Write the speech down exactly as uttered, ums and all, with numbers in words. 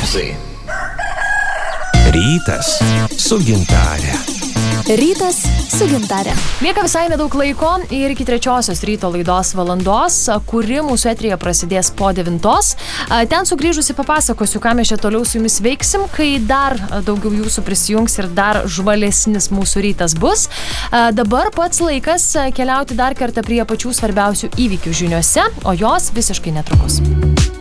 Popsai. Rytas su Gintarė. Rytas su Gintarė. Lieka visai nedaug laiko ir iki trečiosios ryto laidos valandos, kuri mūsų eteryje prasidės po devintos. Ten sugrįžusi papasakosiu, ką mes čia toliau su jumis veiksim, kai dar daugiau jūsų prisijungs ir dar žvalesnis mūsų rytas bus. Dabar pats laikas keliauti dar kartą prie pačių svarbiausių įvykių žiniose, o jos visiškai netrukus.